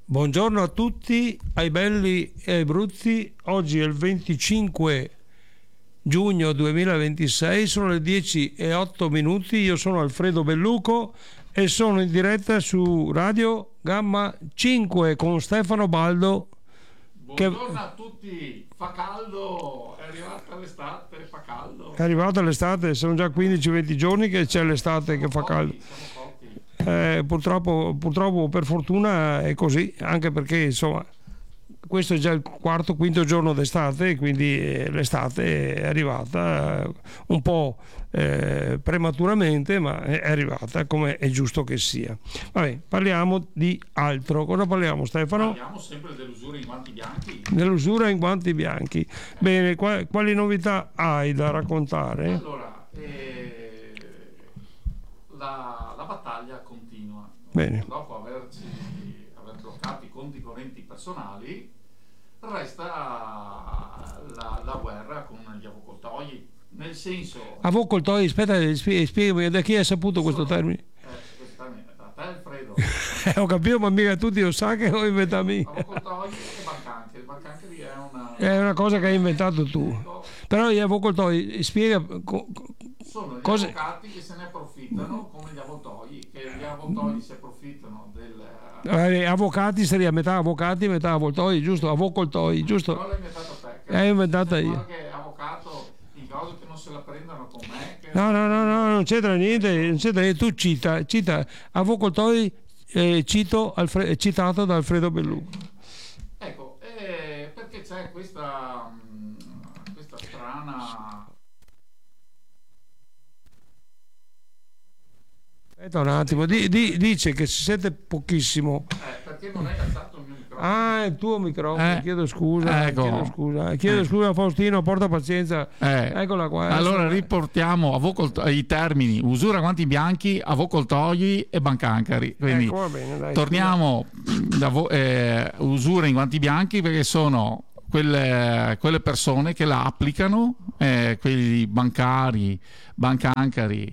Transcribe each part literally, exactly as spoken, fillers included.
Buongiorno a tutti, ai belli e ai brutti. Oggi è il venticinque giugno duemilaventisei, sono le dieci e otto minuti. Io sono Alfredo Belluco e sono in diretta su Radio Gamma cinque con Stefano Baldo. Buongiorno che... a tutti, fa caldo, è arrivata l'estate, fa caldo. È arrivata l'estate, sono già quindici venti giorni che c'è l'estate siamo che fa forti, caldo. Siamo forti. Eh, purtroppo, purtroppo per fortuna è così, anche perché insomma questo è già il quarto quinto giorno d'estate, quindi eh, l'estate è arrivata eh, un po' eh, prematuramente, ma è arrivata come è giusto che sia. Vabbè, parliamo di altro. Cosa parliamo, Stefano? Parliamo sempre dell'usura in guanti bianchi. Dell'usura in guanti bianchi. Bene, quali, quali novità hai da raccontare? Allora, eh, la, la battaglia continua. Bene. Dopo averci aver bloccato i conti correnti personali, resta la, la guerra con gli avvocoltoi, nel senso... Avvocoltoi, aspetta, spie- spiegami, da chi hai saputo questo sono, termine? Eh, questo termine, da te Alfredo. Ho capito, ma mica tutti lo sa che ho inventato io. Avvocoltoi e bancanche. Bancanche è una... È una cosa che hai inventato tu. Però gli avvocoltoi, spiega... Co- sono gli cose... avvocati che se ne approfittano, come gli avvoltoi, che gli avvoltoi si approfittano del... Eh, avvocati seria metà avvocati metà avvoltoi, giusto? Avvocoltoi, giusto? Però l'hai inventato te. L'hai inventata se io. Che avvocato in cose che non se la prendano con me. Che... No, no, no, no, non c'entra niente, non c'entra niente. Tu cita, cita avvocoltoi, eh, cito Alfre- citato da Alfredo Belluco. Ecco, eh, perché c'è questa, mh, questa strana... Aspetta un attimo, di, di, dice che si sente pochissimo. Eh, perché non hai alzato il mio microfono? Ah, il tuo microfono, Eh, chiedo scusa, ecco. chiedo scusa, chiedo Eh. scusa a Faustino, porta pazienza. Eh, Eccola qua. allora adesso- riportiamo avvocol- i termini usura guanti bianchi, avvocoltoi e bancancari. Quindi Ecco, va bene, dai, torniamo da vo- eh, usura in guanti bianchi, perché sono quelle, quelle persone che la applicano, eh, quelli bancari, bancancari,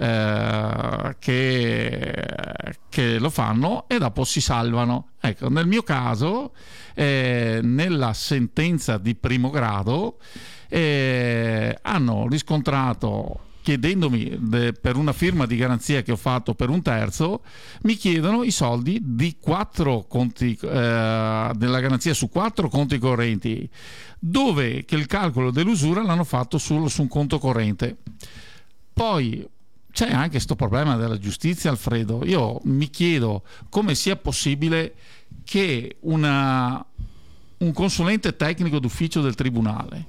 eh, che, che lo fanno e dopo si salvano. Ecco, nel mio caso, eh, nella sentenza di primo grado, eh, hanno riscontrato, chiedendomi de, per una firma di garanzia che ho fatto per un terzo, mi chiedono i soldi di quattro conti, eh, della garanzia su quattro conti correnti, dove che il calcolo dell'usura l'hanno fatto solo su un conto corrente. Poi c'è anche questo problema della giustizia, Alfredo. Io mi chiedo come sia possibile che una, un consulente tecnico d'ufficio del tribunale,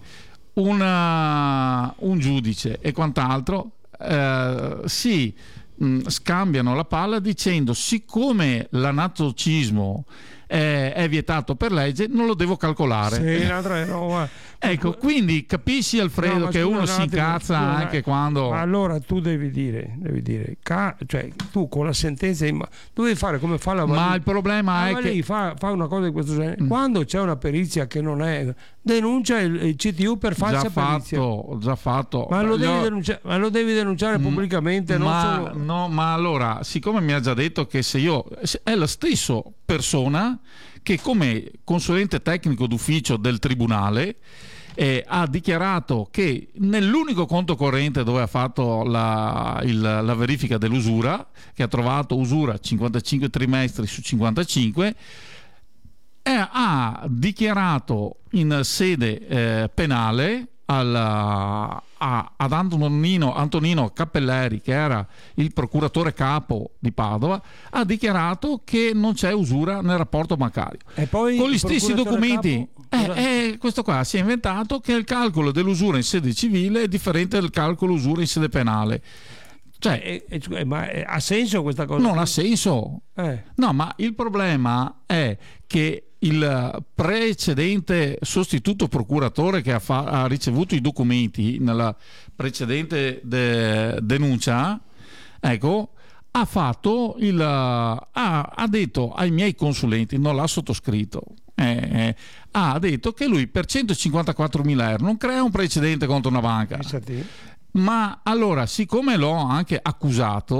una, un giudice e quant'altro eh, si mh, scambiano la palla dicendo: siccome l'anatocismo è, è vietato per legge, non lo devo calcolare. Sì, un'altra roba. Ecco, quindi capisci, Alfredo, No, ma che scusa uno un si attimo, incazza scusa, anche ma- quando... Ma allora tu devi dire, devi dire, ca- cioè tu con la sentenza in ma- devi fare come fa la Ma il problema è che... fa, fa una cosa di questo genere. Mm. Quando c'è una perizia che non è, denuncia il, il C T U per falsa già perizia. fatto, già fatto. Ma lo, devi Io- denunciare, ma lo devi denunciare pubblicamente, non ma, solo... no, ma allora, siccome mi ha già detto che se io se è la stessa persona che come consulente tecnico d'ufficio del tribunale eh, ha dichiarato che nell'unico conto corrente dove ha fatto la, il- la verifica dell'usura, che ha trovato usura cinquantacinque trimestri su cinquantacinque, eh, ha dichiarato in sede eh, penale alla- a- ad Antonino, Antonino Cappelleri, che era il procuratore capo di Padova, ha dichiarato che non c'è usura nel rapporto bancario. E poi Con gli il stessi procuratore documenti, capo- eh, eh, questo qua si è inventato che il calcolo dell'usura in sede civile è differente dal calcolo usura in sede penale. Cioè, Eh, eh, scusa, ma eh, ha senso questa cosa? non ha senso. Eh. No, ma il problema è che il precedente sostituto procuratore che ha, fa- ha ricevuto i documenti nella precedente de- denuncia, ecco, ha fatto il ha, ha detto ai miei consulenti, non l'ha sottoscritto, eh, eh, ha detto che lui per centocinquantaquattromila euro non crea un precedente contro una banca. Pensate. Ma allora, siccome l'ho anche accusato,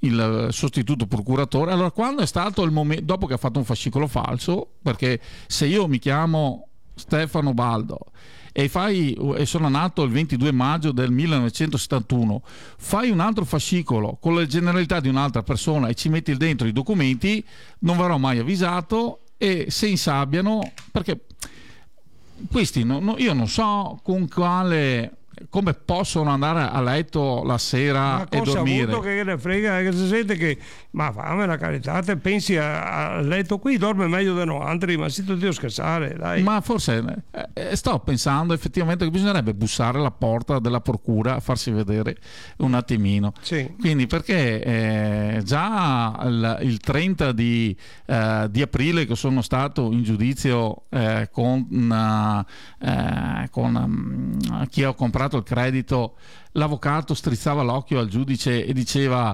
il sostituto procuratore. Allora, quando è stato il momento, dopo che ha fatto un fascicolo falso, perché se io mi chiamo Stefano Baldo e fai e sono nato il ventidue maggio del millenovecentosettantuno, fai un altro fascicolo con le generalità di un'altra persona e ci metti dentro i documenti, non verrò mai avvisato e se insabbiano, perché questi no, no, io non so con quale, come possono andare a letto la sera e dormire. Avuto che ne frega, che si sente che ma fammi la carità, te pensi a, a letto qui dorme meglio di noi altri, ma si Dio scherzare, dai. Ma forse eh, sto pensando effettivamente che bisognerebbe bussare alla porta della procura, farsi vedere un attimino. Sì. Quindi perché eh, già il, il trenta di, eh, di aprile che sono stato in giudizio eh, con, uh, eh, con um, chi ha comprato il credito, l'avvocato strizzava l'occhio al giudice e diceva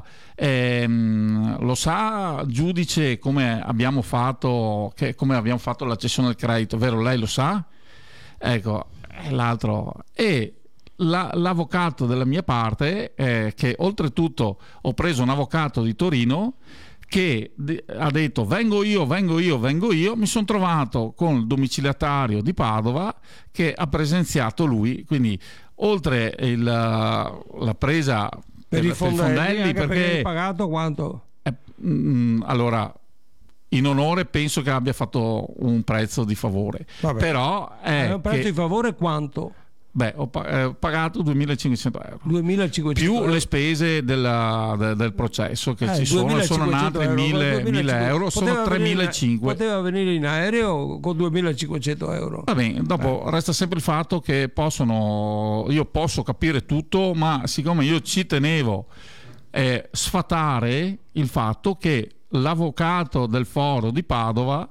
ehm, lo sa giudice come abbiamo fatto che, come abbiamo fatto la cessione del credito, vero, lei lo sa? Ecco, l'altro e la, l'avvocato della mia parte eh, che oltretutto ho preso un avvocato di Torino che de- ha detto vengo io, vengo io, vengo io, mi sono trovato con il domiciliatario di Padova che ha presenziato lui, quindi oltre il, la presa per, per i fondelli, fondelli perché, perché hai pagato quanto? Eh, mh, allora in onore penso che abbia fatto un prezzo di favore. Vabbè. Però è eh, un prezzo che, di favore quanto? Beh, ho eh, pagato duemilacinquecento euro duemilacinquecento più euro. le spese della, de, del processo che eh, ci sono, sono nate mille euro, sono tremilacinquecento. Poteva venire in aereo con duemilacinquecento euro. Va bene, dopo eh. resta sempre il fatto che possono, io posso capire tutto, ma siccome io ci tenevo eh, sfatare il fatto che l'avvocato del foro di Padova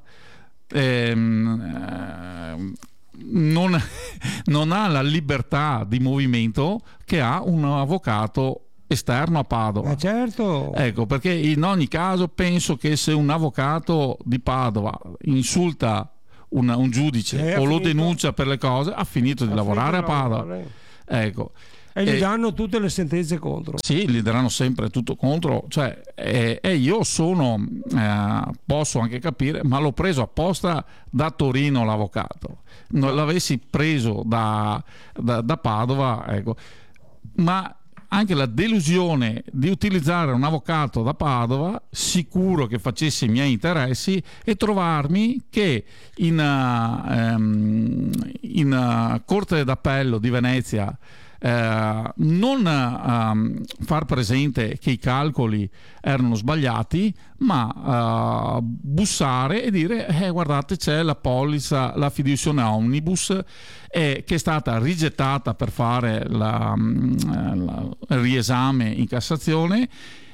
ehm, eh, Non, non ha la libertà di movimento che ha un avvocato esterno a Padova. Ma certo. Ecco, perché in ogni caso penso che se un avvocato di Padova insulta un, un giudice eh, o lo finito. denuncia per le cose, ha finito di ha lavorare finito a Padova. lavorare. Ecco. E gli danno tutte le sentenze contro. Sì, gli daranno sempre tutto contro, cioè, e, e io sono, eh, posso anche capire, ma l'ho preso apposta da Torino l'avvocato, non l'avessi preso da, da, da Padova, ecco. Ma anche la delusione di utilizzare un avvocato da Padova, sicuro che facesse i miei interessi, e trovarmi che in, uh, um, in uh, Corte d'Appello di Venezia Eh, non um, far presente che i calcoli erano sbagliati, ma uh, bussare e dire eh, guardate c'è la polizza, la fiduciazione omnibus eh, che è stata rigettata per fare la, la, il riesame in Cassazione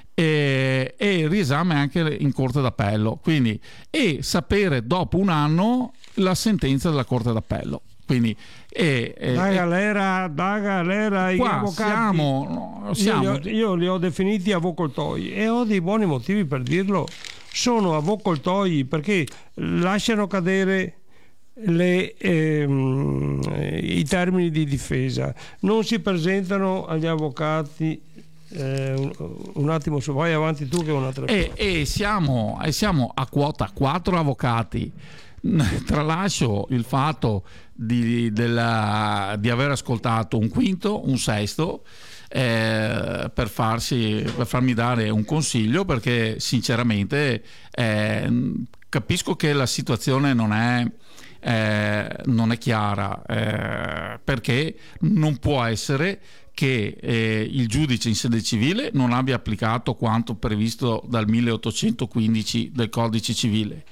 e, e il riesame anche in Corte d'Appello, quindi, e sapere dopo un anno la sentenza della Corte d'Appello. Quindi, e, e, da galera, da galera gli avvocati, siamo, siamo... Io, li ho, io li ho definiti avvocoltoi e ho dei buoni motivi per dirlo. Sono avvocoltoi perché lasciano cadere le, ehm, i termini di difesa, non si presentano agli avvocati. Eh, un, un attimo, su, vai avanti tu che è un'altra cosa. E, e, siamo, e siamo a quota quattro avvocati. Tralascio il fatto di, della, di aver ascoltato un quinto, un sesto eh, per, farsi, per farmi dare un consiglio, perché sinceramente eh, capisco che la situazione non è, eh, non è chiara, eh, perché non può essere che eh, il giudice in sede civile non abbia applicato quanto previsto dal milleottocentoquindici del Codice Civile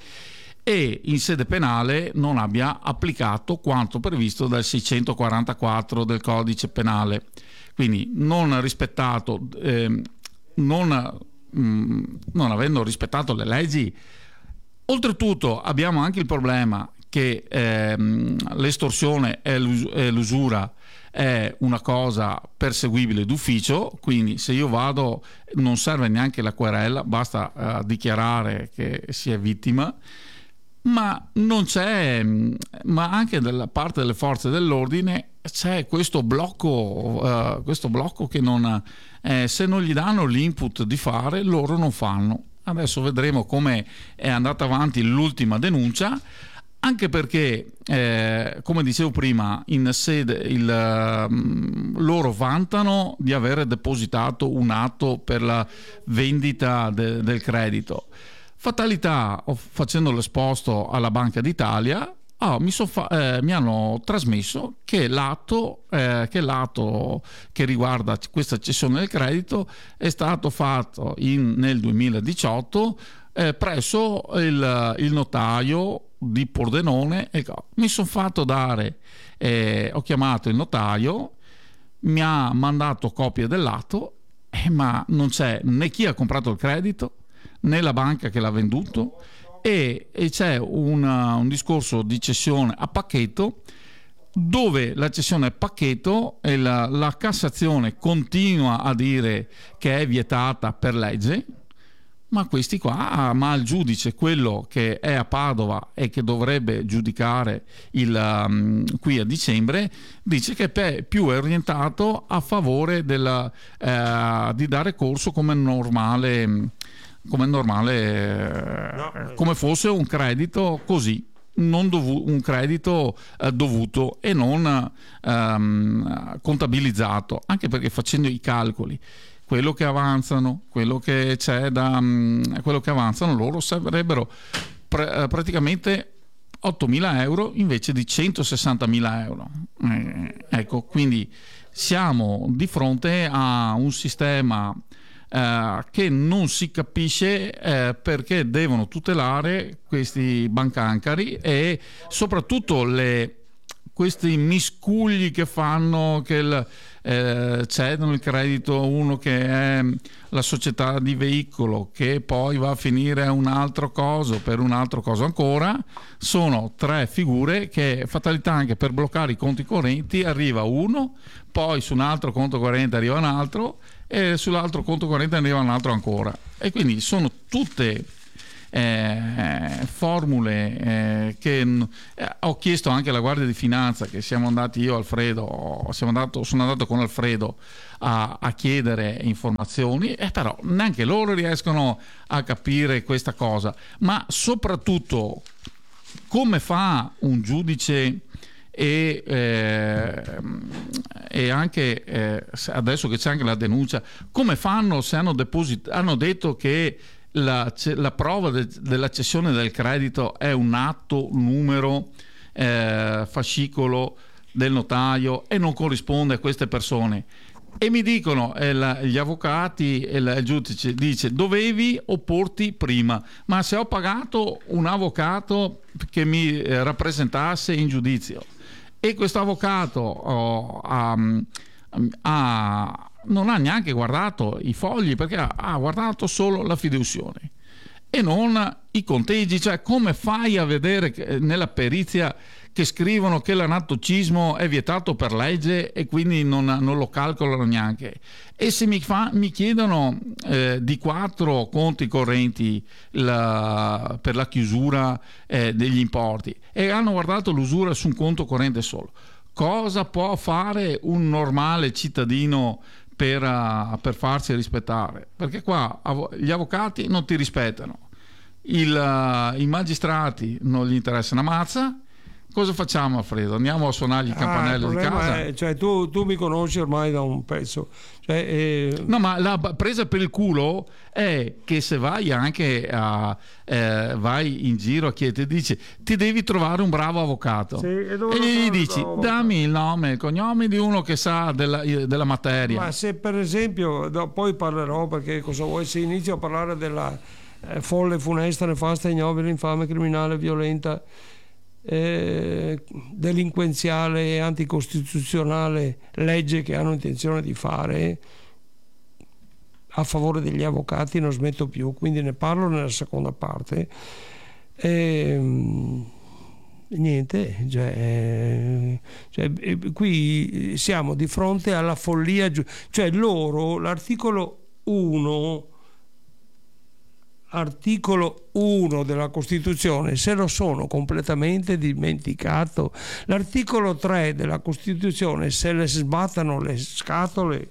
e in sede penale non abbia applicato quanto previsto dal seicentoquarantaquattro del Codice Penale. Quindi non rispettato, eh, non, mh, non avendo rispettato le leggi. Oltretutto abbiamo anche il problema che ehm, l'estorsione e l'usura è una cosa perseguibile d'ufficio, quindi se io vado non serve neanche la querela, basta uh, dichiarare che si è vittima. Ma non c'è, ma anche dalla parte delle forze dell'ordine c'è questo blocco, uh, questo blocco che non, eh, se non gli danno l'input di fare, loro non fanno. Adesso vedremo come è andata avanti l'ultima denuncia, anche perché, eh, come dicevo prima, in sede il, um, loro vantano di aver depositato un atto per la vendita de, del credito. Fatalità, facendo l'esposto alla Banca d'Italia, oh, mi, so fa- eh, mi hanno trasmesso che l'atto, eh, che l'atto che riguarda questa cessione del credito è stato fatto in, nel duemiladiciotto eh, presso il, il notaio di Pordenone. Ecco, mi sono fatto dare, eh, ho chiamato il notaio, mi ha mandato copie dell'atto, eh, ma non c'è né chi ha comprato il credito né la banca che l'ha venduto, e, e c'è una, un discorso di cessione a pacchetto, dove la cessione a pacchetto e la, la Cassazione continua a dire che è vietata per legge, ma questi qua, ma il giudice, quello che è a Padova e che dovrebbe giudicare il, um, qui a dicembre, dice che è più orientato a favore della, eh, di dare corso come normale, come normale, no, come fosse un credito così, non dovu- un credito eh, dovuto e non um, contabilizzato, anche perché facendo i calcoli, quello che avanzano, quello che c'è da um, quello che avanzano loro sarebbero pr- praticamente ottomila euro invece di centosessantamila euro. Eh, ecco, quindi siamo di fronte a un sistema eh, che non si capisce eh, perché devono tutelare questi bancancari e soprattutto le questi miscugli che fanno, che il, eh, cedono il credito a uno che è la società di veicolo, che poi va a finire a un altro coso, per un altro coso ancora. Sono tre figure che, fatalità, anche per bloccare i conti correnti arriva uno, poi su un altro conto corrente arriva un altro e sull'altro conto corrente arriva un altro ancora, e quindi sono tutte Eh, formule eh, che eh, ho chiesto anche alla Guardia di Finanza, che siamo andati io Alfredo siamo andato, sono andato con Alfredo a, a chiedere informazioni, e però neanche loro riescono a capire questa cosa, ma soprattutto come fa un giudice e, eh, e anche eh, adesso che c'è anche la denuncia, come fanno se hanno, deposit- hanno detto che La, la prova de, della cessione del credito è un atto, numero, eh, fascicolo del notaio e non corrisponde a queste persone, e mi dicono eh, la, gli avvocati e il giudice dice dovevi opporti prima, ma se ho pagato un avvocato che mi eh, rappresentasse in giudizio e questo avvocato oh, ha, ha non ha neanche guardato i fogli, perché ha, ha guardato solo la fideiussione e non i conteggi, cioè come fai a vedere che, nella perizia che scrivono che l'anatocismo è vietato per legge e quindi non, non lo calcolano neanche, e se mi, fa, mi chiedono eh, di quattro conti correnti la, per la chiusura eh, degli importi e hanno guardato l'usura su un conto corrente solo, cosa può fare un normale cittadino Per, uh, per farsi rispettare? Perché qua av- gli avvocati non ti rispettano, il, uh, i magistrati non gli interessa una mazza. Cosa facciamo, Alfredo? Andiamo a suonargli il campanello ah, il di casa? è, cioè, tu, tu mi conosci ormai da un pezzo, cioè, eh... no, ma la presa per il culo è che se vai anche a eh, vai in giro a chiedere, ti dice ti devi trovare un bravo avvocato, sì, e, e gli dici dammi il nome e il cognome di uno che sa della, della materia. Ma se per esempio no, poi parlerò, perché cosa vuoi, se inizio a parlare della eh, folle, funesta, nefasta, ignobile, infame, criminale, violenta, Eh, delinquenziale e anticostituzionale legge che hanno intenzione di fare a favore degli avvocati, non smetto più, quindi ne parlo nella seconda parte. E, niente, cioè, cioè, qui siamo di fronte alla follia, cioè loro, l'articolo uno articolo uno della Costituzione se lo sono completamente dimenticato. L'articolo tre della Costituzione se le sbattano le scatole.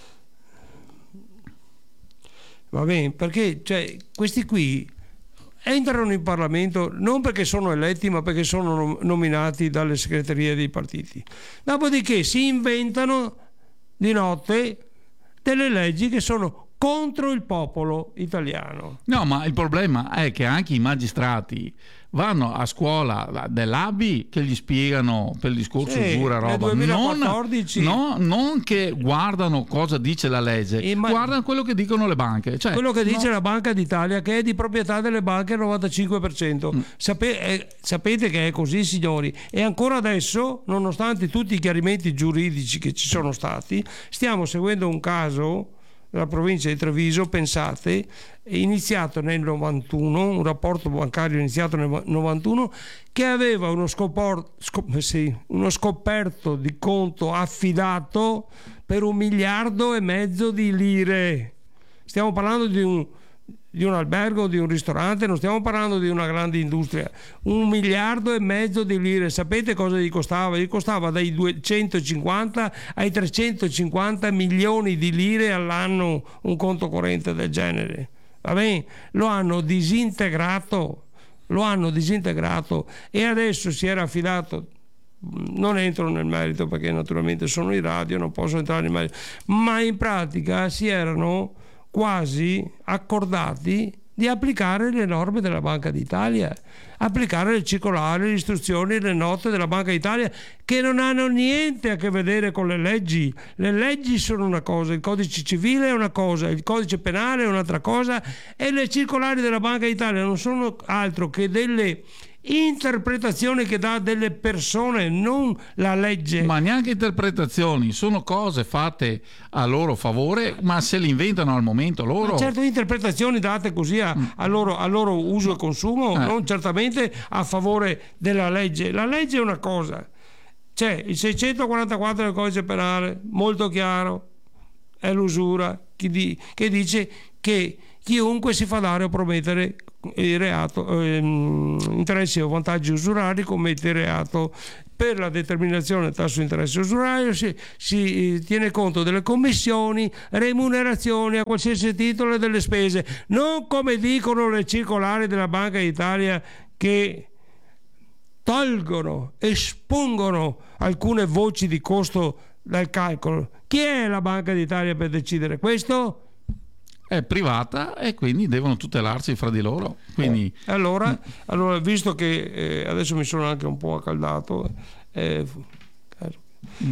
Va bene, perché cioè, questi qui entrano in Parlamento non perché sono eletti ma perché sono nominati dalle segreterie dei partiti, dopodiché si inventano di notte delle leggi che sono contro il popolo italiano. No, ma il problema è che anche i magistrati vanno a scuola dell'A B I che gli spiegano per il discorso sì, usura roba, duemilaquattordici non, no, non che guardano cosa dice la legge, ma guardano quello che dicono le banche, cioè, quello che dice no. la Banca d'Italia, che è di proprietà delle banche al novantacinque per cento. Mm. Sape- eh, sapete che è così, signori, e ancora adesso, nonostante tutti i chiarimenti giuridici che ci sono stati, stiamo seguendo un caso della provincia di Treviso, pensate, è iniziato nel novantuno, un rapporto bancario iniziato nel novantuno, che aveva uno, scopor- scop- sì, uno scoperto di conto affidato per un miliardo e mezzo di lire. Stiamo parlando di un, di un albergo, di un ristorante, non stiamo parlando di una grande industria. Un miliardo e mezzo di lire. Sapete cosa gli costava? Gli costava dai duecentocinquanta ai trecentocinquanta milioni di lire all'anno un conto corrente del genere. Va bene? Lo hanno disintegrato, lo hanno disintegrato e adesso si era affidato. Non entro nel merito perché naturalmente sono in radio, non posso entrare nel merito, ma in pratica si erano quasi accordati di applicare le norme della Banca d'Italia, applicare le circolari, le istruzioni, le note della Banca d'Italia, che non hanno niente a che vedere con le leggi. Le leggi sono una cosa, il codice civile è una cosa, il codice penale è un'altra cosa, e le circolari della Banca d'Italia non sono altro che delle interpretazioni che dà delle persone, non la legge. Ma neanche interpretazioni, sono cose fatte a loro favore, ma se le inventano al momento loro. Ma certo, interpretazioni date così a, a, loro, a loro uso e consumo, eh. non certamente a favore della legge. La legge è una cosa, c'è il seicentoquarantaquattro del codice penale, molto chiaro, è l'usura, che, di, che dice che chiunque si fa dare o promettere il reato, ehm, interessi o vantaggi usurari commette il reato. Per la determinazione del tasso di interesse usurario si, si tiene conto delle commissioni, remunerazioni a qualsiasi titolo e delle spese, non come dicono le circolari della Banca d'Italia che tolgono, espungono alcune voci di costo dal calcolo. Chi è la Banca d'Italia per decidere questo? È privata e quindi devono tutelarsi fra di loro. Quindi... Eh, allora, allora, visto che eh, adesso mi sono anche un po' accaldato, eh, mm.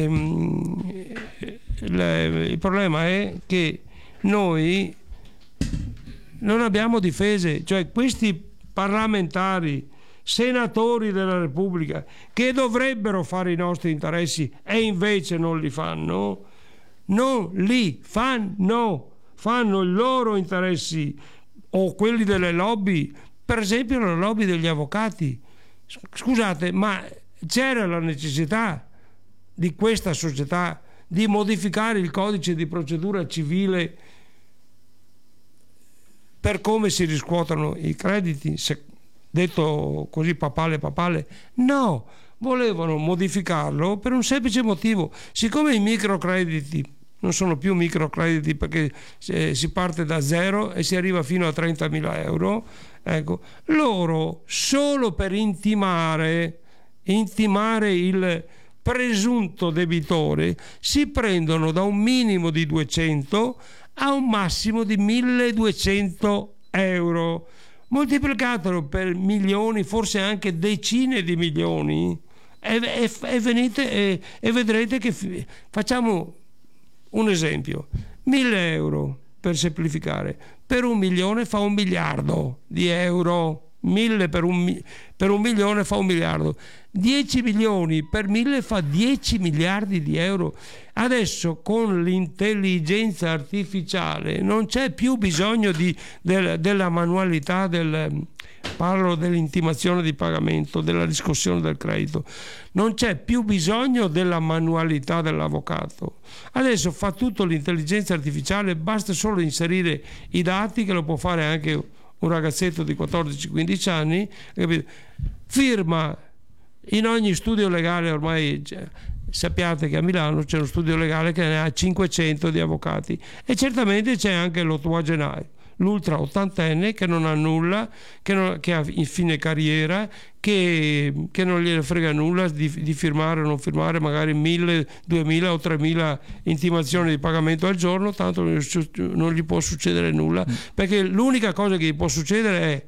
eh, il, il problema è che noi non abbiamo difese, cioè questi parlamentari, senatori della Repubblica, che dovrebbero fare i nostri interessi e invece non li fanno, non li fanno. Fanno i loro interessi o quelli delle lobby, per esempio la lobby degli avvocati. Scusate, ma c'era la necessità di questa società di modificare il codice di procedura civile per come si riscuotono i crediti, se, detto così papale papale? No, volevano modificarlo per un semplice motivo: siccome i microcrediti non sono più microcrediti perché eh, si parte da zero e si arriva fino a trentamila euro, ecco, loro solo per intimare, intimare il presunto debitore si prendono da un minimo di duecento a un massimo di milleduecento euro. Moltiplicatelo per milioni, forse anche decine di milioni, e, e, e, venite, e, e vedrete che f- facciamo un esempio: mille euro, per semplificare, per un milione fa un miliardo di euro. Mille per un, per un milione fa un miliardo. dieci milioni per mille fa dieci miliardi di euro. Adesso con l'intelligenza artificiale non c'è più bisogno di, del, della manualità del, parlo dell'intimazione di pagamento, della riscossione del credito. Non c'è più bisogno della manualità dell'avvocato. Adesso fa tutto l'intelligenza artificiale, basta solo inserire i dati, che lo può fare anche un ragazzetto di quattordici quindici anni, capito? Firma in ogni studio legale. Ormai sappiate che a Milano c'è uno studio legale che ne ha cinquecento di avvocati, e certamente c'è anche l'ottuagenario, l'ultra ottantenne che non ha nulla, che, non, che ha in fine carriera, che, che non gliene frega nulla di, di firmare o non firmare magari mille, duemila o tremila intimazioni di pagamento al giorno, tanto non gli può succedere nulla, perché l'unica cosa che gli può succedere è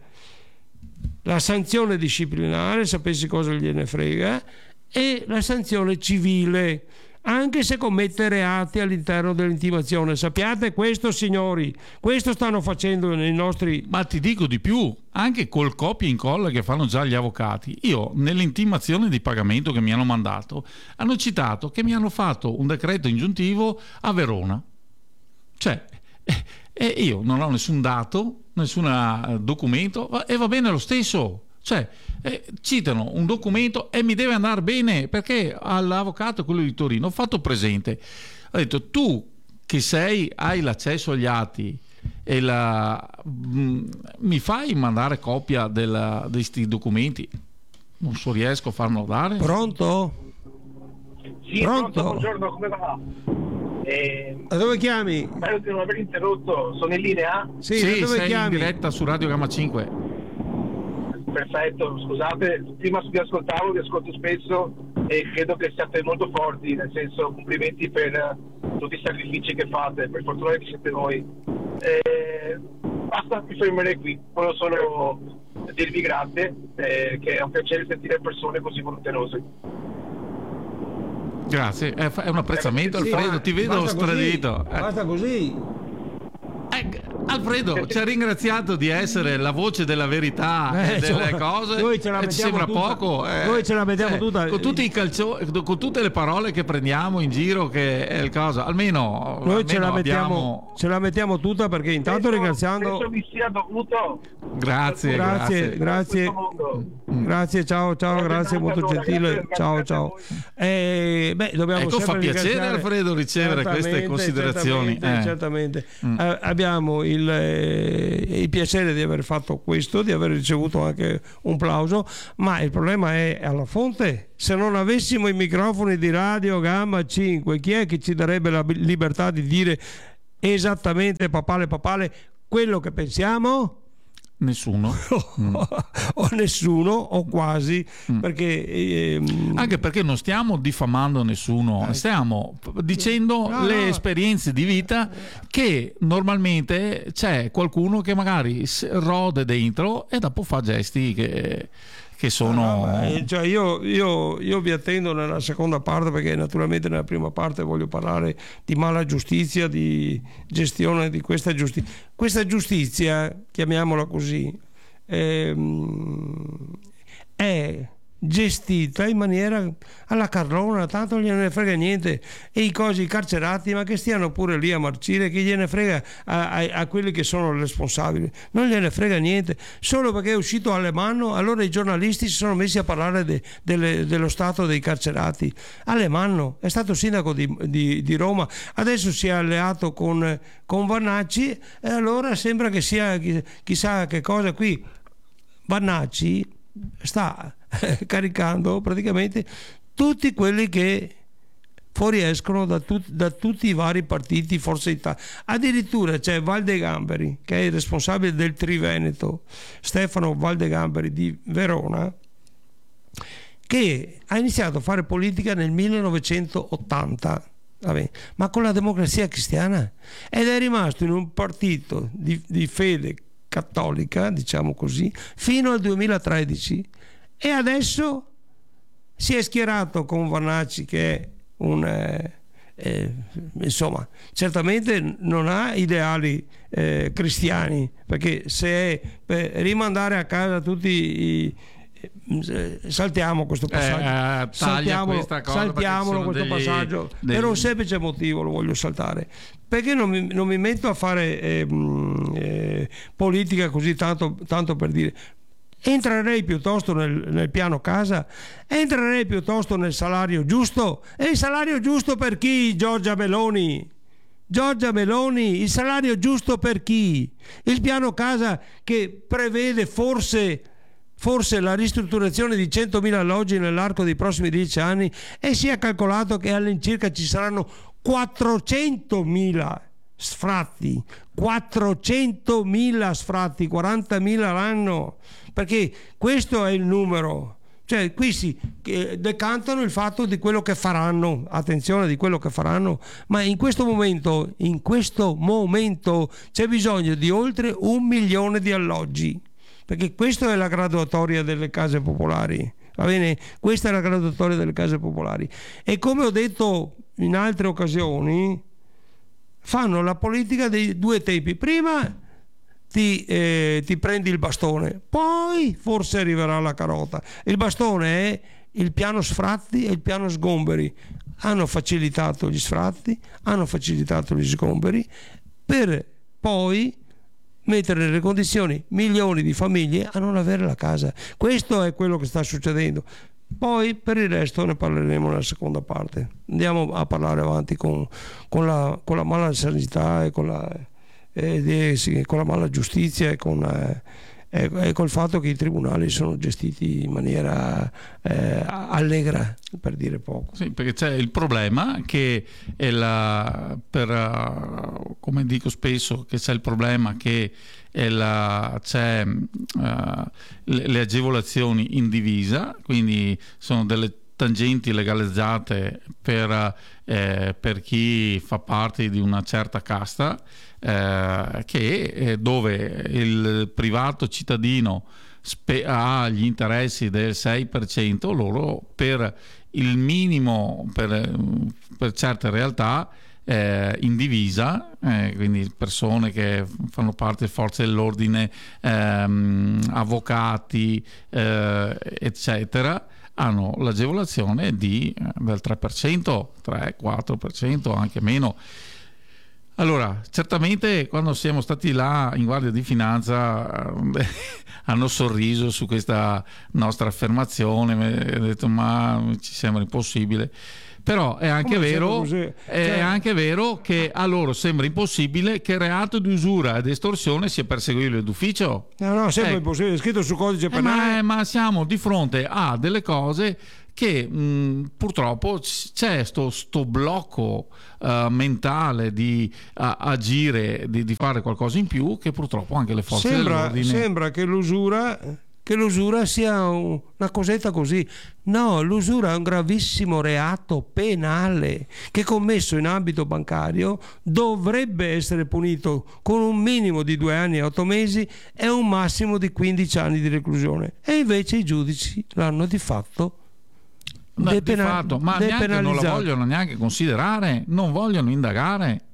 la sanzione disciplinare, sapessi cosa gliene frega, e la sanzione civile, anche se commette reati all'interno dell'intimazione. Sappiate questo, signori, questo stanno facendo nei nostri... Ma ti dico di più, anche col copia e incolla che fanno già gli avvocati. Io nell'intimazione di pagamento che mi hanno mandato hanno citato che mi hanno fatto un decreto ingiuntivo a Verona, cioè e io non ho nessun dato, nessun documento, e va bene lo stesso. Cioè eh, citano un documento e mi deve andare bene, perché all'avvocato, quello di Torino, ho fatto presente, ho detto: tu che sei, hai l'accesso agli atti e la, mh, mi fai mandare copia della, di questi documenti? Non so, riesco a farmelo dare. Pronto? Sì, pronto? Pronto, buongiorno, come va? Eh, da dove chiami? Spero di non aver interrotto, sono in linea? Sì, sì, dove sei chiami? In diretta su Radio Gamma cinque. Perfetto, scusate, prima vi ascoltavo, vi ascolto spesso e credo che siate molto forti, nel senso, complimenti per tutti i sacrifici che fate, per fortuna che siete voi. Eh, basta, mi fermerei qui, volevo solo dirvi grazie, eh, che è un piacere sentire persone così volonterose. Grazie, è un apprezzamento, Alfredo, ti vedo stradito. Basta così. Eh, Alfredo ci ha ringraziato di essere la voce della verità eh, e delle cioè, cose. Noi ce la e ci sembra tutta. poco. Eh, noi ce la mettiamo eh, tutta. Con tutti i calcio, con tutte le parole che prendiamo in giro, che è il caso. Almeno noi almeno ce, la mettiamo, abbiamo... ce la mettiamo tutta, perché intanto penso, ringraziando. Penso vi sia dovuto. Grazie, grazie, grazie. Grazie, grazie ciao, ciao, grazie, grazie molto allora, gentile. Grazie, ciao, ciao. Eh, beh, dobbiamo ecco, fa piacere, Alfredo, ricevere queste considerazioni. Certamente, eh. certamente. Mm. Eh, abbiamo il, eh, il piacere di aver fatto questo, di aver ricevuto anche un plauso, ma il problema è alla fonte. Se non avessimo i microfoni di Radio Gamma cinque, chi è che ci darebbe la libertà di dire esattamente, papale papale, quello che pensiamo? Nessuno. mm. O nessuno, o quasi, mm. perché ehm... anche perché non stiamo diffamando nessuno, eh. stiamo dicendo no, le no. esperienze di vita che normalmente c'è qualcuno che magari rode dentro e dopo fa gesti che che sono ah, no, cioè io, io, io vi attendo nella seconda parte, perché naturalmente nella prima parte voglio parlare di mala giustizia, di gestione di questa giustizia. Questa giustizia, chiamiamola così, ehm, è gestita in maniera alla Carlona, tanto non gliene frega niente, e i cosi carcerati, ma che stiano pure lì a marcire, che gliene frega a, a, a quelli che sono responsabili, non gliene frega niente, solo perché è uscito Alemanno. Allora i giornalisti si sono messi a parlare de, de, dello stato dei carcerati. Alemanno è stato sindaco di, di, di Roma, adesso si è alleato con, con Vannacci, e allora sembra che sia chissà che cosa. Qui Vannacci sta caricando praticamente tutti quelli che fuoriescono da, tut, da tutti i vari partiti, Forza Italia. Addirittura c'è Valdegamberi, che è il responsabile del Triveneto, Stefano Valdegamberi di Verona, che ha iniziato a fare politica nel millenovecentottanta, vabbè, ma con la Democrazia Cristiana, ed è rimasto in un partito di, di fede cattolica, diciamo così, fino al duemilatredici, e adesso si è schierato con Vannacci, che è un eh, eh, insomma, certamente non ha ideali eh, cristiani, perché se è per rimandare a casa tutti i eh, saltiamo questo passaggio, eh, saltiamolo, saltiamolo questo degli, passaggio degli... per un semplice motivo lo voglio saltare, perché non mi, non mi metto a fare eh, eh, politica così tanto, tanto per dire. Entrerei piuttosto nel, nel piano casa, entrerei piuttosto nel salario giusto. E il salario giusto per chi, Giorgia Meloni? Giorgia Meloni, il salario giusto per chi? Il piano casa che prevede forse, forse la ristrutturazione di centomila alloggi nell'arco dei prossimi dieci anni, e si è calcolato che all'incirca ci saranno quattrocentomila sfratti, quattrocentomila sfratti, quarantamila l'anno, perché questo è il numero. Cioè qui si decantano il fatto di quello che faranno, attenzione, di quello che faranno, ma in questo momento, in questo momento c'è bisogno di oltre un milione di alloggi, perché questa è la graduatoria delle case popolari, va bene? Questa è la graduatoria delle case popolari, e come ho detto in altre occasioni, fanno la politica dei due tempi. Prima ti, eh, ti prendi il bastone, poi forse arriverà la carota. Il bastone è il piano sfratti e il piano sgomberi. Hanno facilitato gli sfratti, hanno facilitato gli sgomberi, per poi mettere nelle condizioni milioni di famiglie a non avere la casa. Questo è quello che sta succedendo. Poi per il resto ne parleremo nella seconda parte. Andiamo a parlare avanti con, con, la, con la mala sanità e con la, eh, di, sì, con la mala giustizia e con, eh, e, e col fatto che i tribunali sono gestiti in maniera eh, allegra, per dire poco. Sì, perché c'è il problema che è la, per, uh, come dico spesso, che c'è il problema che è la, c'è uh, le, le agevolazioni in divisa, quindi sono delle tangenti legalizzate per, eh, per chi fa parte di una certa casta, eh, che eh, dove il privato cittadino spe- ha gli interessi del sei per cento, loro per il minimo, per, per certe realtà, Eh, in divisa, eh, quindi persone che fanno parte delle forze dell'ordine, ehm, avvocati, eh, eccetera, hanno l'agevolazione di, eh, del tre per cento, tre quattro per cento, anche meno. Allora, certamente quando siamo stati là in Guardia di Finanza eh, hanno sorriso su questa nostra affermazione, mi hanno detto ma ci sembra impossibile. Però è anche, vero, cioè... è anche vero che a loro sembra impossibile che il reato di usura ed estorsione sia perseguibile d'ufficio. No, no, sembra eh, impossibile, è scritto sul codice eh, penale. ma, ma siamo di fronte a delle cose che mh, purtroppo c'è sto, sto blocco uh, mentale di uh, agire, di, di fare qualcosa in più, che purtroppo anche le forze Sembra, dell'ordine... sembra che l'usura... che l'usura sia una cosetta così. No, l'usura è un gravissimo reato penale che, commesso in ambito bancario, dovrebbe essere punito con un minimo di due anni e otto mesi e un massimo di quindici anni di reclusione, e invece i giudici l'hanno di fatto depena- di fatto, ma neanche non la vogliono neanche considerare, non vogliono indagare.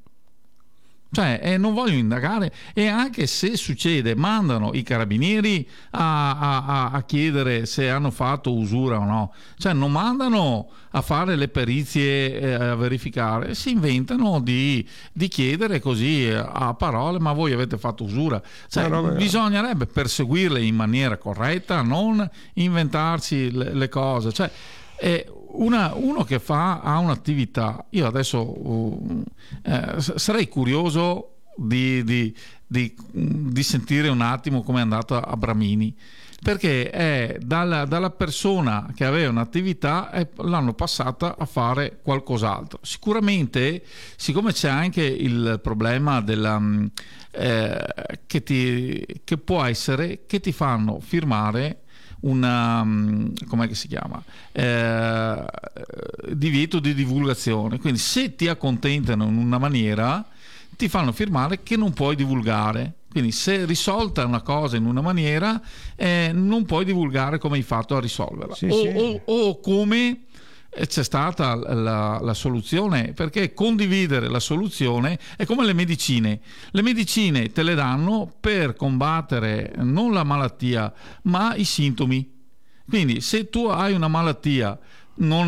Cioè, eh, non vogliono indagare, e anche se succede mandano i carabinieri a, a, a chiedere se hanno fatto usura o no. Cioè non mandano a fare le perizie, eh, a verificare, si inventano di, di chiedere così a parole: ma voi avete fatto usura? Cioè, no, no, bisognerebbe perseguirle in maniera corretta, non inventarsi le, le cose. Cioè, eh, Una, uno che fa ha un'attività, io adesso uh, eh, sarei curioso di, di, di, di sentire un attimo come è andato a Bramini, perché è dalla, dalla persona che aveva un'attività e l'hanno passata a fare qualcos'altro. Sicuramente, siccome c'è anche il problema della, eh, che, ti, che può essere che ti fanno firmare una, com'è che si chiama, eh, divieto di divulgazione, quindi se ti accontentano in una maniera ti fanno firmare che non puoi divulgare, quindi se risolta una cosa in una maniera, eh, non puoi divulgare come hai fatto a risolverla, sì, o, sì. o, o come c'è stata la, la soluzione, perché condividere la soluzione è come le medicine. Le medicine te le danno per combattere non la malattia ma i sintomi. Quindi se tu hai una malattia, non,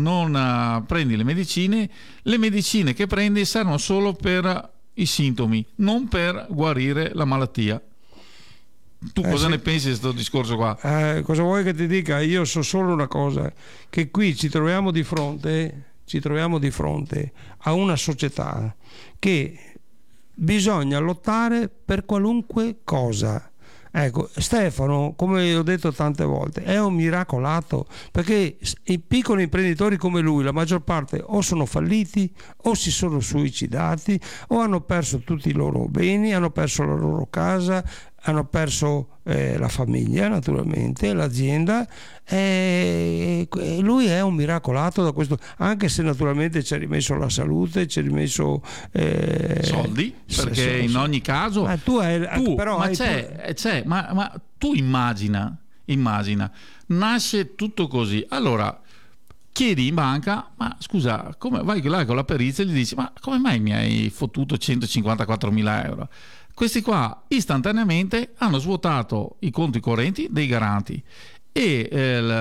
non prendi le medicine, le medicine che prendi servono solo per i sintomi, non per guarire la malattia. Tu Eh, cosa sì. ne pensi di questo discorso qua? Eh, cosa vuoi che ti dica? Io so solo una cosa, che qui ci troviamo di fronte, ci troviamo di fronte a una società che bisogna lottare per qualunque cosa. Ecco, Stefano, come ho detto tante volte, è un miracolato, perché i piccoli imprenditori come lui, la maggior parte o sono falliti o si sono suicidati o hanno perso tutti i loro beni, hanno perso la loro casa, hanno perso eh, la famiglia, naturalmente, l'azienda, e lui è un miracolato da questo, anche se naturalmente ci ha rimesso la salute, ci ha rimesso eh, Soldi, perché sì, sì, in sì. ogni caso Ma tu hai, tu, però ma hai c'è, c'è ma, ma tu immagina, immagina, nasce tutto così, allora chiedi in banca, ma scusa, come vai là con la perizia e gli dici, ma come mai mi hai fottuto centocinquantaquattromila euro? Questi qua istantaneamente hanno svuotato i conti correnti dei garanti e eh, l,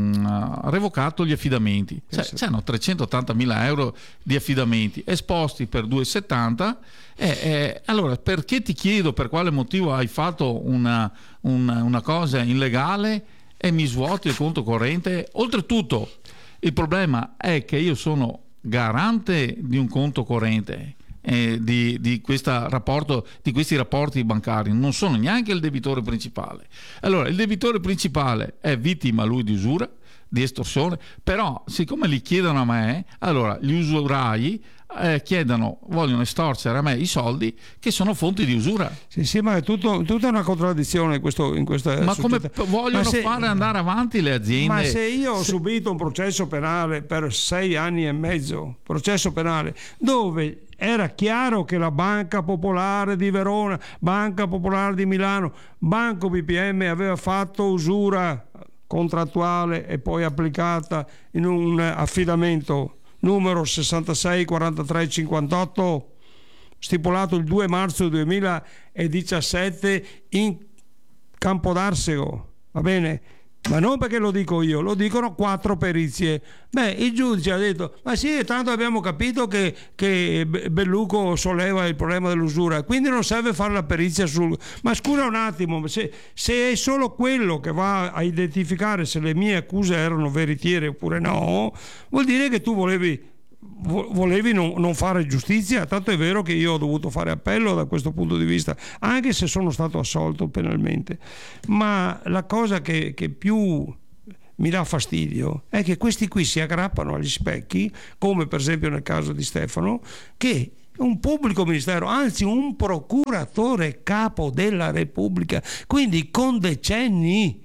um, revocato gli affidamenti. Cioè, sì. c'hanno trecentottantamila euro di affidamenti esposti per due virgola settanta. Eh, eh, allora, perché ti chiedo per quale motivo hai fatto una, una, una cosa illegale e mi svuoti il conto corrente? Oltretutto, il problema è che io sono garante di un conto corrente. Eh, di, di, questa rapporto, di questi rapporti bancari, non sono neanche il debitore principale. Allora il debitore principale è vittima lui di usura, di estorsione, però siccome li chiedono a me, allora gli usurai eh, chiedono, vogliono estorcere a me i soldi che sono fonti di usura. Sì, sì, ma è tutto, tutta una contraddizione in, questo, in questa Ma società. come vogliono Ma se, fare andare avanti le aziende? Ma se io ho Se- subito un processo penale per sei anni e mezzo, processo penale, dove era chiaro che la Banca Popolare di Verona, Banca Popolare di Milano, Banco B P M aveva fatto usura contrattuale e poi applicata in un affidamento numero sessantasei quarantatré cinquantotto stipulato il due marzo duemiladiciassette in Campodarsego, va bene? Ma non perché lo dico io, lo dicono quattro perizie. Beh, il giudice ha detto, ma sì, tanto abbiamo capito che, che Belluco solleva il problema dell'usura, quindi non serve fare la perizia sul... Ma scusa un attimo, se, se è solo quello che va a identificare se le mie accuse erano veritiere oppure no, vuol dire che tu volevi... volevi non, non fare giustizia, tanto è vero che io ho dovuto fare appello da questo punto di vista, anche se sono stato assolto penalmente. Ma la cosa che, che più mi dà fastidio è che questi qui si aggrappano agli specchi, come per esempio nel caso di Stefano, che un pubblico ministero, anzi un procuratore capo della Repubblica, quindi con decenni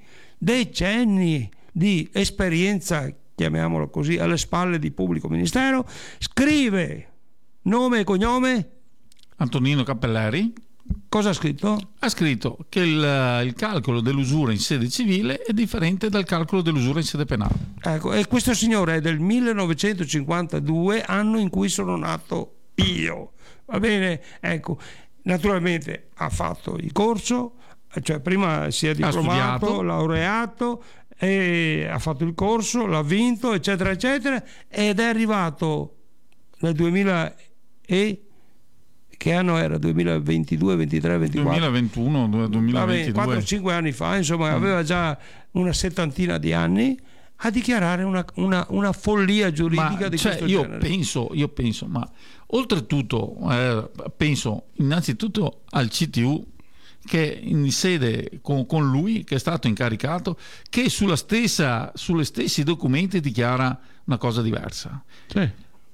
decenni di esperienza, chiamiamolo così, alle spalle di pubblico ministero, scrive nome e cognome. Antonino Cappelleri Cosa ha scritto? ha scritto che il, il calcolo dell'usura in sede civile è differente dal calcolo dell'usura in sede penale. Ecco, e questo signore è del millenovecentocinquantadue, anno in cui sono nato io, va bene? Ecco, naturalmente ha fatto il corso, cioè prima si è diplomato, studiato. laureato, e ha fatto il corso, l'ha vinto, eccetera eccetera, ed è arrivato nel duemila e che anno era? duemilaventidue, ventitré, ventiquattro duemilaventuno, duemilaventidue. quattro cinque anni fa, insomma, mm. aveva già una settantina di anni, a dichiarare una, una, una follia giuridica ma di cioè, questo io genere. penso, io penso, ma oltretutto eh, penso innanzitutto al C T U, che in sede con, con lui, che è stato incaricato, che sulla stessa, sulle stessi documenti dichiara una cosa diversa. Sì.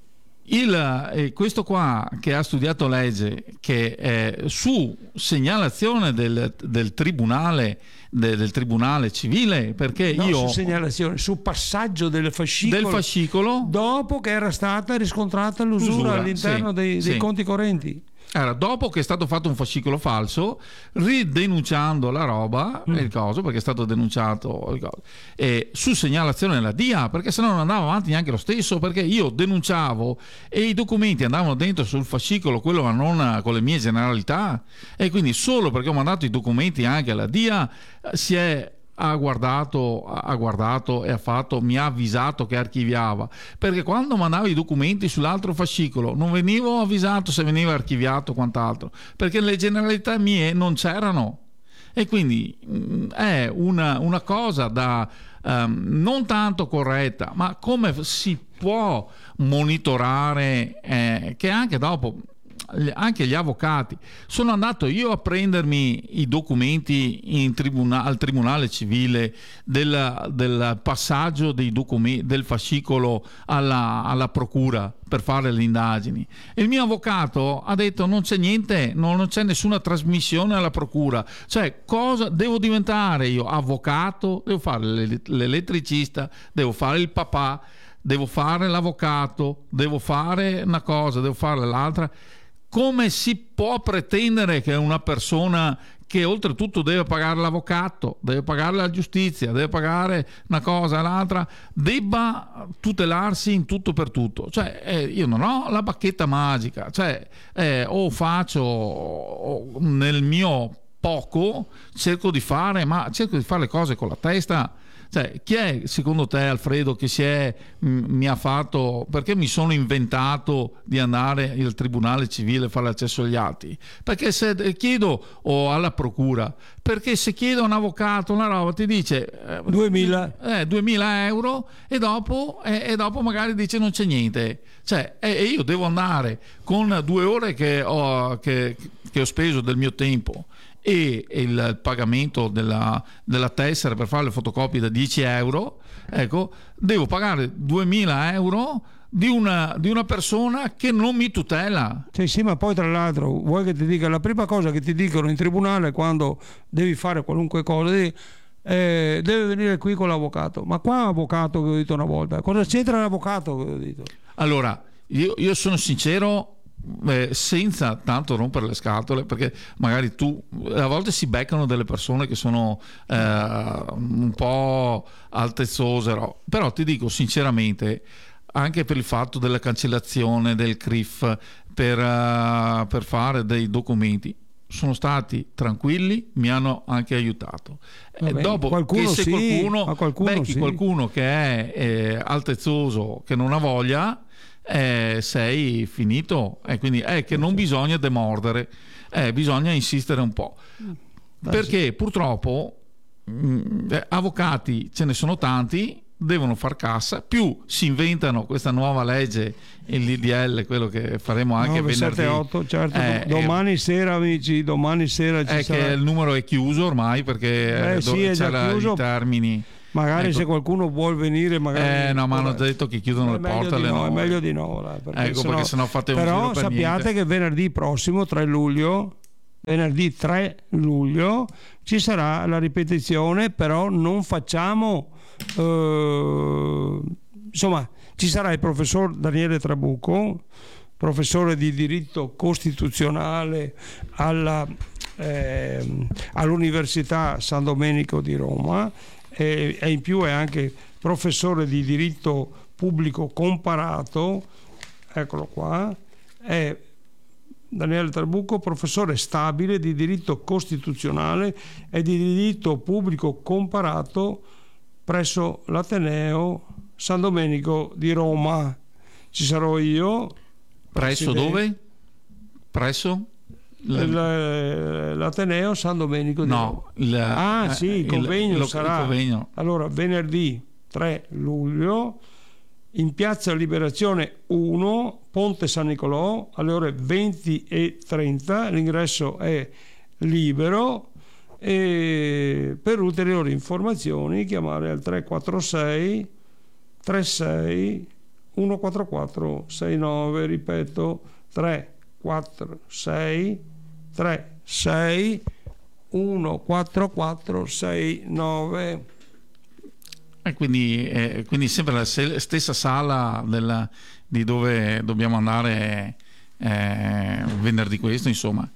Il, eh, questo qua che ha studiato legge, che è su segnalazione del, del tribunale de, del tribunale civile, perché No, io su segnalazione, su passaggio del fascicolo, del fascicolo dopo che era stata riscontrata l'usura, L'usura, all'interno sì, dei, dei sì. conti correnti. era dopo che è stato fatto un fascicolo falso, ridenunciando la roba, Mm. il coso, perché è stato denunciato il coso, e su segnalazione della D I A, perché se no non andava avanti neanche lo stesso, perché io denunciavo e i documenti andavano dentro sul fascicolo, quello ma non con le mie generalità, e quindi solo perché ho mandato i documenti anche alla D I A si è ha guardato, ha guardato e ha fatto, mi ha avvisato che archiviava, perché quando mandavo i documenti sull'altro fascicolo non venivo avvisato se veniva archiviato o quant'altro, perché le generalità mie non c'erano, e quindi mh, è una, una cosa da um, non tanto corretta, ma come si può monitorare eh, che anche dopo anche gli avvocati. Sono andato io a prendermi i documenti in tribuna, al tribunale civile del, del passaggio dei documenti del fascicolo alla, alla procura per fare le indagini, e il mio avvocato ha detto non c'è niente, non c'è nessuna trasmissione alla procura. Cioè, cosa devo diventare io? Avvocato? Devo fare l'elettricista, devo fare il papà, devo fare l'avvocato, devo fare una cosa, devo fare l'altra. Come si può pretendere che una persona che oltretutto deve pagare l'avvocato, deve pagare la giustizia, deve pagare una cosa e l'altra, debba tutelarsi in tutto per tutto? Cioè, eh, io non ho la bacchetta magica, cioè eh, o faccio o nel mio poco, cerco di fare, ma cerco di fare le cose con la testa. Cioè, chi è secondo te, Alfredo, che si è mh, mi ha fatto, perché mi sono inventato di andare al tribunale civile a fare l'accesso agli atti? Perché se chiedo o alla procura, perché se chiedo a un avvocato una roba ti dice eh, duemila eh, duemila euro e dopo, eh, e dopo magari dice non c'è niente. Cioè, e eh, io devo andare con due ore che ho, che, che ho speso del mio tempo e il pagamento della, della tessera per fare le fotocopie da dieci euro, ecco, devo pagare duemila euro di una, di una persona che non mi tutela. Sì, sì, ma poi tra l'altro vuoi che ti dica, la prima cosa che ti dicono in tribunale quando devi fare qualunque cosa, devi, eh, deve venire qui con l'avvocato. Ma qua è un avvocato che ho detto una volta, cosa c'entra l'avvocato che ho detto? Allora, io, io sono sincero, Eh, senza tanto rompere le scatole, perché magari tu a volte si beccano delle persone che sono eh, un po' altezzose, però ti dico sinceramente, anche per il fatto della cancellazione del C R I F per, uh, per fare dei documenti, sono stati tranquilli, mi hanno anche aiutato. Vabbè, e dopo qualcuno che se sì, qualcuno, qualcuno becchi sì. qualcuno che è eh, altezzoso, che non ha voglia, Eh, sei finito, e eh, quindi è che non bisogna demordere, eh, bisogna insistere un po', perché purtroppo mh, eh, avvocati ce ne sono tanti, devono far cassa, più si inventano questa nuova legge, il D D L, quello che faremo anche nove, venerdì sette, otto, certo. eh, domani eh, sera amici, domani sera ci è sarà... che il numero è chiuso ormai, perché eh, sì, è c'è già chiuso. I termini. Magari ecco. Se qualcuno vuol venire, magari eh no, ma hanno detto che chiudono le porte alle no, nove. è meglio di no, là, perché ecco, sennò... perché sennò fate un però giro per sappiate niente. che venerdì prossimo, tre luglio, venerdì tre luglio ci sarà la ripetizione, però non facciamo eh, insomma, ci sarà il professor Daniele Trabucco, professore di diritto costituzionale alla eh, all'Università San Domenico di Roma, e, e in più è anche professore di diritto pubblico comparato. Eccolo qua, è Daniele Trabucco, professore stabile di diritto costituzionale e di diritto pubblico comparato presso l'Ateneo San Domenico di Roma. Ci sarò io. Presso dove? Presso? L'Ateneo San Domenico di no, Roma. Il, ah sì, il convegno il, sarà il convegno. Allora venerdì tre luglio in Piazza Liberazione uno, Ponte San Nicolò, alle ore venti e trenta. L'ingresso è libero, e per ulteriori informazioni chiamare al tre quattro sei tre sei uno quattro quattro sei nove, ripeto tre quattro sei tre sei uno quattro quattro sei nove. E quindi, eh, quindi sempre la stessa sala della, di dove dobbiamo andare eh, venerdì questo, insomma.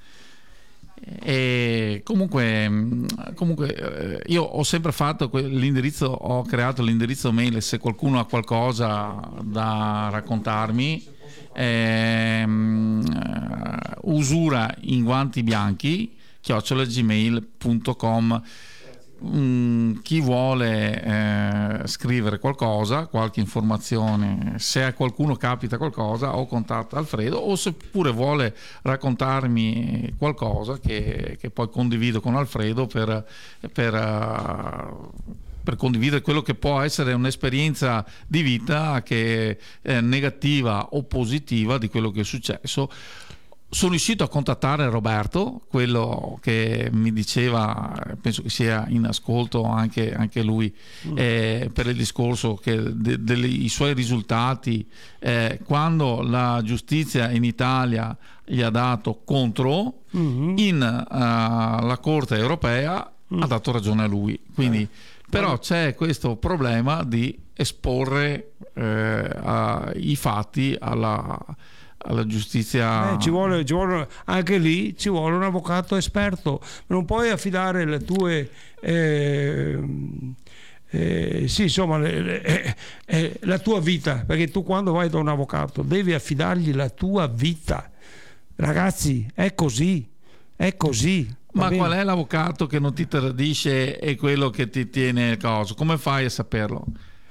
E comunque, comunque io ho sempre fatto l'indirizzo, ho creato l'indirizzo mail se qualcuno ha qualcosa da raccontarmi, ehm, usura in guanti bianchi chiocciola gmail punto com. Mm, chi chi vuole eh, scrivere qualcosa, qualche informazione, se a qualcuno capita qualcosa, o contatta Alfredo, o seppure vuole raccontarmi qualcosa che, che poi condivido con Alfredo per, per, uh, per condividere quello che può essere un'esperienza di vita che è negativa o positiva di quello che è successo. Sono riuscito a contattare Roberto, quello che mi diceva, penso che sia in ascolto anche, anche lui, mm. eh, per il discorso che de, de, i suoi risultati, eh, quando la giustizia in Italia gli ha dato contro, mm-hmm. in uh, la Corte europea mm. ha dato ragione a lui. Quindi, eh. però c'è questo problema di esporre eh, a, i fatti alla alla giustizia. Eh, ci vuole, ci vuole, anche lì ci vuole un avvocato esperto, non puoi affidare le tue eh, eh, sì, insomma le, le, eh, eh, la tua vita, perché tu quando vai da un avvocato devi affidargli la tua vita, ragazzi, è così, è così. Ma qual è l'avvocato che non ti tradisce e quello che ti tiene cosa? Come fai a saperlo?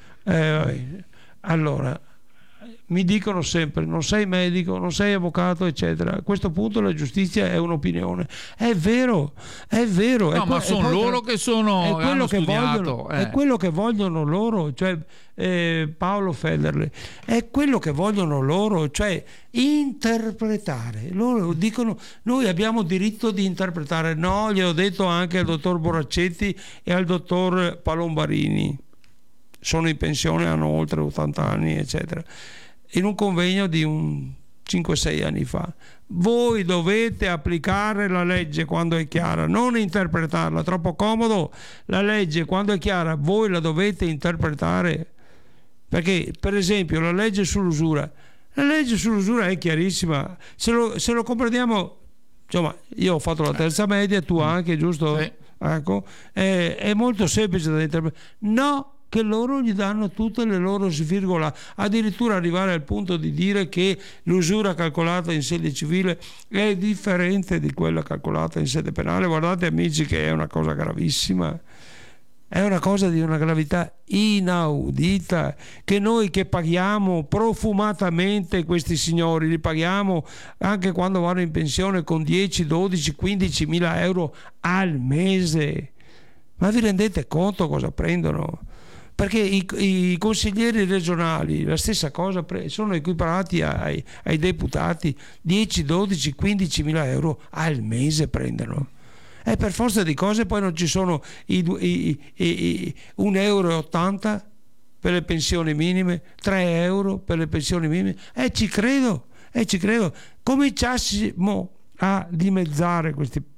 Eh, allora mi dicono sempre: non sei medico, non sei avvocato, eccetera. A questo punto la giustizia è un'opinione. È vero, è vero. No, è ma que- sono poi, loro che sono è quello che studiato, vogliono, eh. è quello che vogliono loro, cioè eh, Paolo Federle, è quello che vogliono loro, cioè interpretare. Loro dicono: noi abbiamo diritto di interpretare. No, gli ho detto anche al dottor Boraccetti e al dottor Palombarini, sono in pensione, hanno oltre ottanta anni, eccetera, in un convegno di un cinque sei anni fa. Voi dovete applicare la legge quando è chiara, non interpretarla. Troppo comodo. La legge quando è chiara voi la dovete interpretare, perché per esempio la legge sull'usura la legge sull'usura è chiarissima, se lo, se lo comprendiamo, insomma, io ho fatto la terza media, tu anche, giusto? Sì. Ecco, è, è molto semplice da interpretare. No, che loro gli danno tutte le loro svirgola, addirittura arrivare al punto di dire che l'usura calcolata in sede civile è differente di quella calcolata in sede penale. Guardate, amici, che è una cosa gravissima, è una cosa di una gravità inaudita, che noi che paghiamo profumatamente questi signori, li paghiamo anche quando vanno in pensione con dieci, dodici, quindici mila euro al mese. Ma vi rendete conto cosa prendono? Perché i, i consiglieri regionali la stessa cosa, sono equiparati ai, ai deputati, dieci, dodici, quindici mila euro al mese prendono. E per forza di cose poi non ci sono i, i, i, i un euro e ottanta per le pensioni minime, tre euro per le pensioni minime, e ci credo, e ci credo. Cominciassimo a dimezzare questi